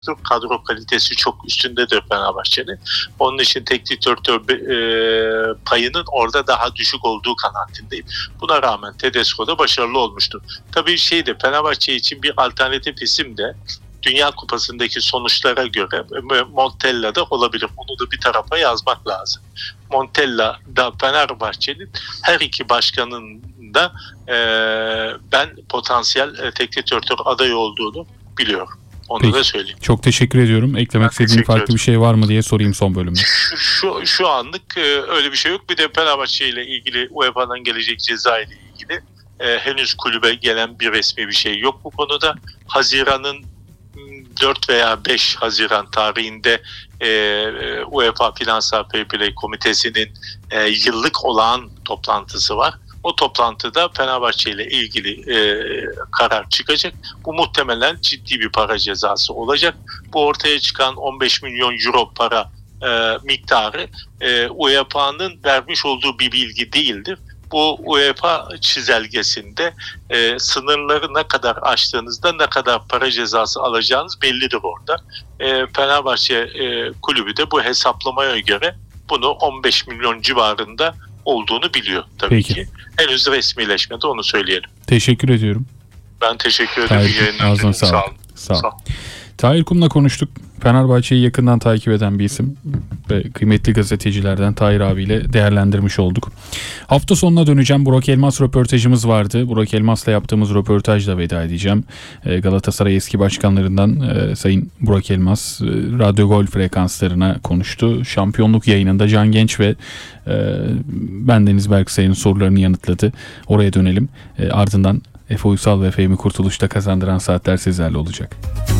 Kadro kalitesi çok üstündedir Fenerbahçe'nin. Onun için teknik direktör payının orada daha düşük olduğu kanaatindeyim. Buna rağmen Tedesco da başarılı olmuştur. Tabii Fenerbahçe için bir alternatif isim de Dünya Kupası'ndaki sonuçlara göre Montella da olabilir. Onu da bir tarafa yazmak lazım. Montella da Fenerbahçe'nin her iki başkanın da ben potansiyel teknik direktör adayı olduğunu biliyorum. Onu Peki, da söyleyeyim. Çok teşekkür ediyorum. Eklemek istediğin farklı bir şey var mı diye sorayım son bölümde. Şu anlık öyle bir şey yok. Bir de Fenerbahçe ile ilgili UEFA'dan gelecek ceza ile ilgili henüz kulübe gelen bir resmi bir şey yok bu konuda. Haziran'ın 4 veya 5 Haziran tarihinde UEFA Finansal Fair Play Komitesi'nin yıllık olağan toplantısı var. O toplantıda Fenerbahçe ile ilgili karar çıkacak. Bu muhtemelen ciddi bir para cezası olacak. Bu ortaya çıkan 15 milyon euro para miktarı UEFA'nın vermiş olduğu bir bilgi değildir. Bu UEFA çizelgesinde sınırları ne kadar aştığınızda ne kadar para cezası alacağınız bellidir orada. Fenerbahçe kulübü de bu hesaplamaya göre bunu 15 milyon civarında olduğunu biliyor tabii Peki. ki. Henüz resmileşmedi, onu söyleyelim. Teşekkür ediyorum. Ben teşekkür ederim. Ağzına sağlık. Sağ ol. Tahir Kum'la konuştuk. Fenerbahçe'yi yakından takip eden bir isim ve kıymetli gazetecilerden Tahir abiyle değerlendirmiş olduk. Hafta sonuna döneceğim. Burak Elmas röportajımız vardı. Burak Elmas'la yaptığımız röportajla veda edeceğim. Galatasaray eski başkanlarından Sayın Burak Elmas Radyo Gol frekanslarına konuştu. Şampiyonluk yayınında Can Genç ve bendeniz Berksay'ın sorularını yanıtladı. Oraya dönelim. Ardından Efe Uysal ve Fehmi Kurtuluş'ta kazandıran saatler sizlerle olacak.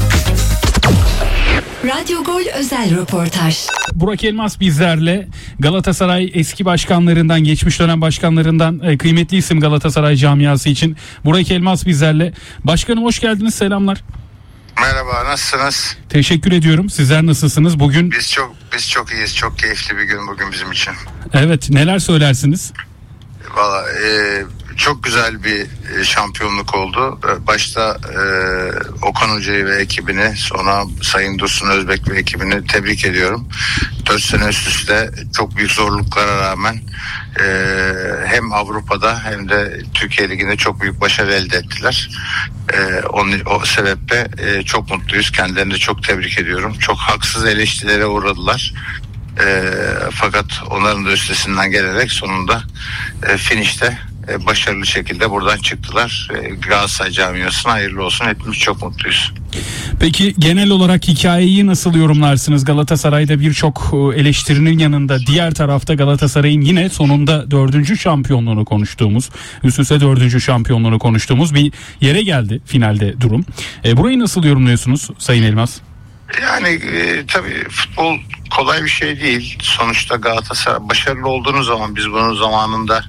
Radyo Gol özel röportaj. Burak Elmas bizlerle. Galatasaray eski başkanlarından, geçmiş dönem başkanlarından, kıymetli isim Galatasaray camiası için. Burak Elmas bizlerle. Başkanım hoş geldiniz, selamlar. Merhaba, nasılsınız? Teşekkür ediyorum. Sizler nasılsınız bugün? Biz çok iyiyiz. Çok keyifli bir gün bugün bizim için. Evet, neler söylersiniz? Valla çok güzel bir şampiyonluk oldu. Başta Okan Hoca'yı ve ekibini, sonra Sayın Dursun Özbek ve ekibini tebrik ediyorum. 4 sene üst üste çok büyük zorluklara rağmen hem Avrupa'da hem de Türkiye Ligi'nde çok büyük başarı elde ettiler. O sebeple çok mutluyuz. Kendilerini çok tebrik ediyorum. Çok haksız eleştirilere uğradılar. Fakat onların da üstesinden gelerek sonunda finişte başarılı şekilde buradan çıktılar. Galatasaray camiasına hayırlı olsun. Hepimiz çok mutluyuz. Peki genel olarak hikayeyi nasıl yorumlarsınız? Galatasaray'da birçok eleştirinin yanında diğer tarafta Galatasaray'ın yine sonunda 4. şampiyonluğunu konuştuğumuz, üst üste 4. şampiyonluğunu konuştuğumuz bir yere geldi finalde durum. Burayı nasıl yorumluyorsunuz Sayın Elmas? Yani tabii futbol kolay bir şey değil. Sonuçta Galatasaray başarılı olduğunuz zaman, biz bunun zamanında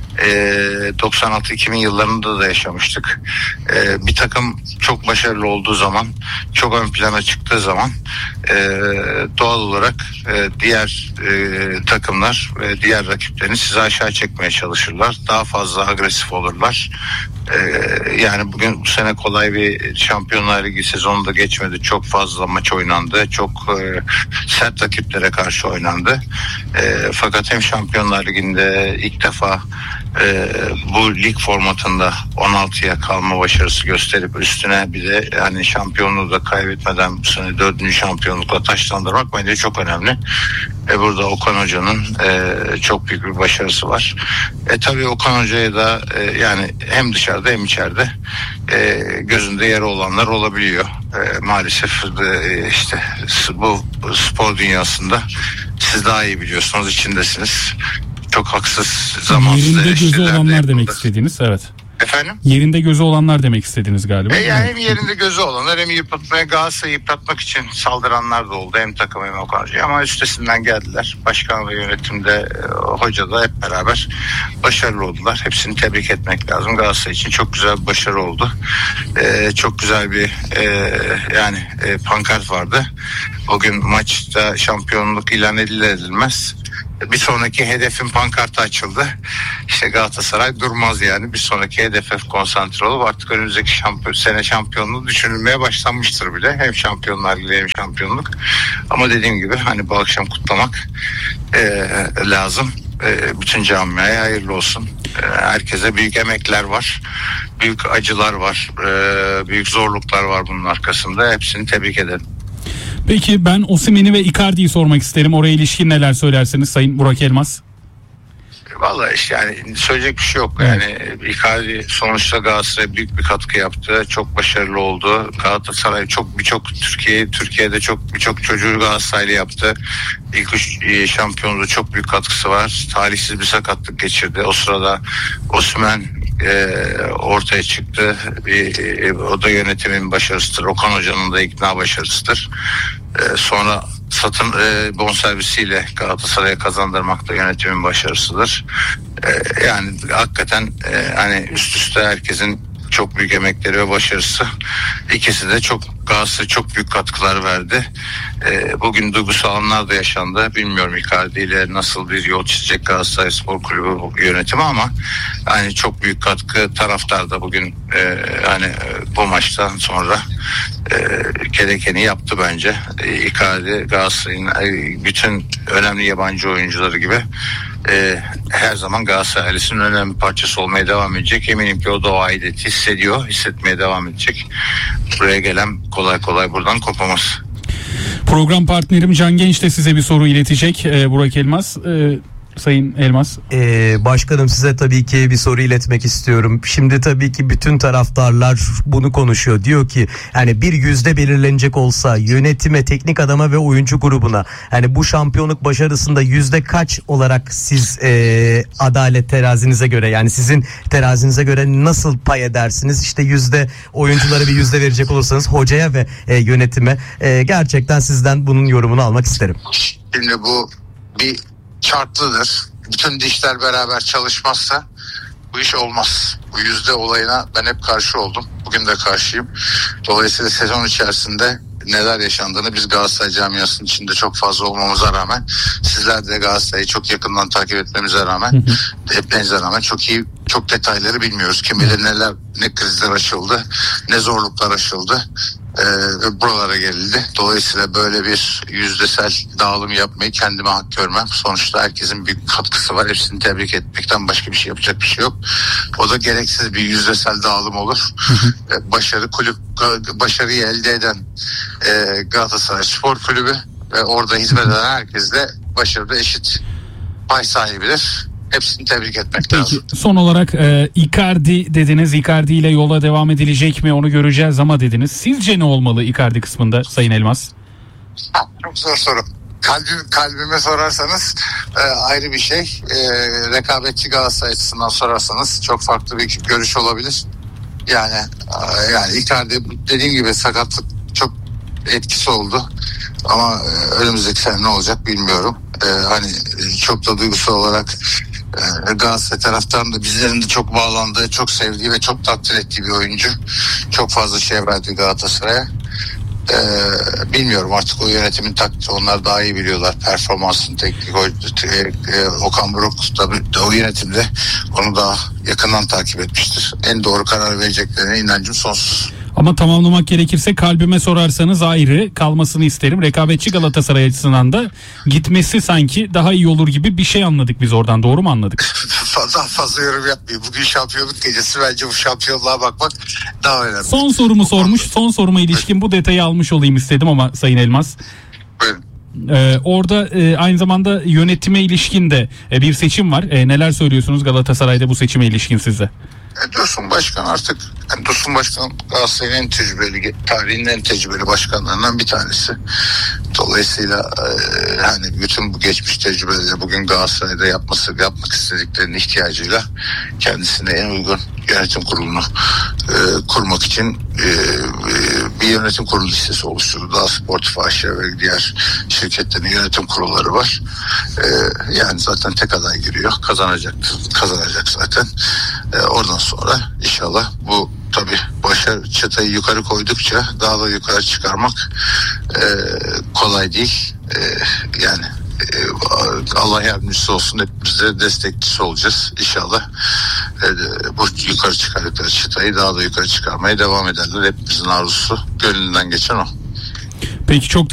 96-2000 yıllarında da yaşamıştık. Bir takım çok başarılı olduğu zaman, çok ön plana çıktığı zaman doğal olarak diğer takımlar ve diğer rakiplerini sizi aşağı çekmeye çalışırlar. Daha fazla agresif olurlar. Yani bu sene kolay bir Şampiyonlar Ligi sezonu da geçmedi. Çok fazla maç oynandı. Çok sert rakiplere karşı oynandı. Fakat hem Şampiyonlar Ligi'nde ilk defa bu lig formatında 16'ya kalma başarısı gösterip üstüne bir de yani şampiyonluğu da kaybetmeden bu sene 4. şampiyonlukla taçlandırmak bence çok önemli. Burada Okan Hoca'nın çok büyük bir başarısı var. Tabii Okan Hoca'ya da yani hem dışarıda hem içeride gözünde yeri olanlar olabiliyor. Maalesef işte bu spor dünyasında siz daha iyi biliyorsunuz, içindesiniz. Çok haksız, zamansız yerinde gözü olanlar demek yapıldı. istediğiniz, evet. Efendim? Yerinde gözü olanlar demek istediğiniz galiba. Yani hem yerinde gözü olanlar hem Galatasaray'ı yıpratmak için saldıranlar da oldu. Hem takım hem Okan Hoca. Ama üstesinden geldiler. Başkan ve yönetimde, hoca da hep beraber başarılı oldular. Hepsini tebrik etmek lazım. Galatasaray için çok güzel bir başarı oldu. Çok güzel bir pankart vardı. O gün maçta şampiyonluk ilan edilir edilmez bir sonraki hedefin pankartı açıldı. İşte Galatasaray durmaz yani. Bir sonraki hedefe konsantre olup artık önümüzdeki sene şampiyonluğu düşünülmeye başlanmıştır bile. Hem Şampiyonlar Ligi hem şampiyonluk. Ama dediğim gibi hani bu akşam kutlamak lazım. Bütün camiaya hayırlı olsun. Herkese büyük emekler var. Büyük acılar var. Büyük zorluklar var bunun arkasında. Hepsini tebrik ederim. Peki ben Osimhen'i ve Icardi'yi sormak isterim. Oraya ilişkin neler söylersiniz Sayın Burak Elmas? Vallahi işte yani söyleyecek bir şey yok. Yani Icardi sonuçta Galatasaray'a büyük bir katkı yaptı. Çok başarılı oldu. Galatasaray birçok Türkiye'de birçok çocuğu Galatasaraylı yaptı. İlk 3 şampiyonluğu çok büyük katkısı var. Talihsiz bir sakatlık geçirdi. O sırada Osimhen ortaya çıktı. O da yönetimin başarısıdır. Okan Hoca'nın da ikna başarısıdır. Sonra bonservisiyle Galatasaray'a kazandırmak da yönetimin başarısıdır. Yani hakikaten hani üst üste herkesin çok büyük emekleri ve başarısı. İkisi de Galatasaray'a çok büyük katkılar verdi. Bugün duygusal anlar da yaşandı. Bilmiyorum Icardi ile nasıl bir yol çizecek Galatasaray Spor Kulübü yönetimi ama hani çok büyük katkı taraftar da bugün hani bu maçtan sonra gerekeni yaptı bence. Icardi Galatasaray'ın bütün önemli yabancı oyuncuları gibi her zaman Galatasaray ailesinin önemli parçası olmaya devam edecek. Eminim ki o da o aidiyeti hissetmeye devam edecek. Buraya gelen kolay kolay buradan kopamaz. Program partnerim Can Genç de size bir soru iletecek. Burak Elmas. Sayın Elmas. Başkanım size tabii ki bir soru iletmek istiyorum. Şimdi tabii ki bütün taraftarlar bunu konuşuyor. Diyor ki yani bir yüzde belirlenecek olsa yönetime, teknik adama ve oyuncu grubuna hani bu şampiyonluk başarısında yüzde kaç olarak siz adalet terazinize göre yani sizin terazinize göre nasıl pay edersiniz? İşte yüzde oyunculara bir yüzde verecek olursanız hocaya ve yönetime gerçekten sizden bunun yorumunu almak isterim. Şimdi bu bir şartlıdır. Bütün dişler beraber çalışmazsa bu iş olmaz. Bu yüzde olayına ben hep karşı oldum. Bugün de karşıyım. Dolayısıyla sezon içerisinde neler yaşandığını biz Galatasaray camiasının içinde çok fazla olmamıza rağmen sizler de Galatasaray'ı çok yakından takip etmemize rağmen hepinize rağmen çok detayları bilmiyoruz. Kim bilir ne krizler aşıldı, ne zorluklar aşıldı. Buralara gelildi. Dolayısıyla böyle bir yüzdesel dağılım yapmayı kendime hak görmem. Sonuçta herkesin büyük katkısı var. Hepsini tebrik etmekten başka bir şey yapacak bir şey yok. O da gereksiz bir yüzdesel dağılım olur. Başarıyı elde eden Galatasaray Spor Kulübü ve orada hizmet eden herkes de başarıda eşit pay sahibidir. Hepsini tebrik etmek lazım. Peki son olarak Icardi dediniz. Icardi ile yola devam edilecek mi onu göreceğiz ama dediniz. Sizce ne olmalı Icardi kısmında Sayın Elmas? Çok zor soru. Kalbime sorarsanız ayrı bir şey. Rekabetçi Galatasaray açısından sorarsanız çok farklı bir görüş olabilir. Yani Icardi dediğim gibi sakatlık çok etkisi oldu. Ama önümüzdeki sene ne olacak bilmiyorum. Hani çok da duygusal olarak Galatasaray taraftarının da bizlerin de çok bağlandığı, çok sevdiği ve çok takdir ettiği bir oyuncu. Çok fazla şey verdi Galatasaray'a. Bilmiyorum artık o yönetimin taktiği onlar daha iyi biliyorlar. Performansın teknik Okan Buruk da o yönetimde onu daha yakından takip etmiştir. En doğru karar vereceklerine inancım sonsuz. Ama tamamlamak gerekirse kalbime sorarsanız ayrı kalmasını isterim. Rekabetçi Galatasaray açısından da gitmesi sanki daha iyi olur gibi bir şey anladık biz oradan. Doğru mu anladık? Fazla yorum yapmayayım. Bugün şampiyonluk gecesi bence bu şampiyonluğa bakmak daha önemli. Son sorumu sormuş. Son soruma ilişkin bu detayı almış olayım istedim ama Sayın Elmas. Buyurun. Orada aynı zamanda yönetime ilişkin de bir seçim var. Neler söylüyorsunuz Galatasaray'da bu seçime ilişkin size? Dursun Başkan artık Dursun Başkan Galatasaray'ın en tecrübeli, tarihin en tecrübeli başkanlarından bir tanesi. Dolayısıyla hani bütün bu geçmiş tecrübeleri bugün Galatasaray'da yapmak istediklerinin ihtiyacıyla kendisine en uygun yönetim kurulunu kurmak için bir yönetim kurulu listesi oluşturdu. Daha Sportif AŞ ve diğer şirketlerin yönetim kurulları var. Yani zaten tek aday giriyor. Kazanacak zaten. Oradan sonra inşallah bu tabii çıtayı yukarı koydukça daha da yukarı çıkarmak kolay değil. Yani Allah yardımcısı olsun, hepimiz de destekçisi olacağız inşallah. Bu yukarı çıkardıkları çıtayı daha da yukarı çıkarmaya devam ederler. Hepimizin arzusu, gönlünden geçen o. Peki çok